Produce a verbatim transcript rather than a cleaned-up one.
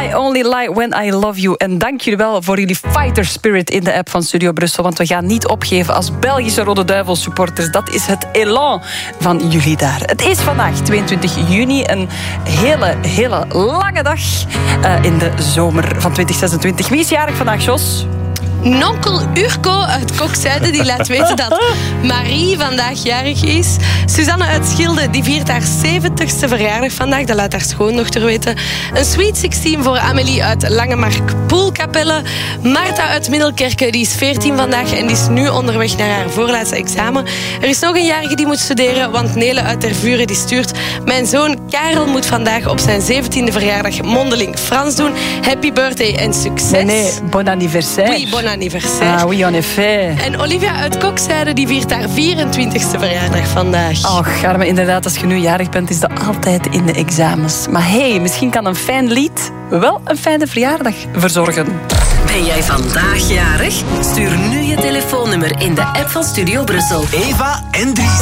I Only Lie When I Love You. En dank jullie wel voor jullie fighter spirit in de app van Studio Brussel. Want we gaan niet opgeven als Belgische Rode Duivel supporters. Dat is het elan van jullie daar. Het is vandaag tweeëntwintig juni. Een hele, hele lange dag uh, in de zomer van twintig zesentwintig. Wie is jarig vandaag, Jos? Nonkel Urko uit Kokzijde die laat weten dat Marie vandaag jarig is. Suzanne uit Schilde die viert haar zeventigste verjaardag vandaag. Dat laat haar schoondochter weten. Een sweet zestien voor Amélie uit Langemark Poelkapelle. Marta uit Middelkerke die is veertien vandaag en die is nu onderweg naar haar voorlaatste examen. Er is nog een jarige die moet studeren, want Nele uit Tervuren die stuurt: mijn zoon Karel moet vandaag op zijn zeventiende verjaardag mondeling Frans doen. Happy birthday en succes. Nee, nee, bon anniversaire. Oui, bon anniversaire. Ah, oui, en effet. En Olivia uit Kokzijde die viert haar vierentwintigste verjaardag vandaag. Och, Arme, inderdaad, als je nu jarig bent, is dat altijd in de examens. Maar hey, misschien kan een fijn lied wel een fijne verjaardag verzorgen. Ben jij vandaag jarig? Stuur nu je telefoonnummer in de app van Studio Brussel. Eva en Dries.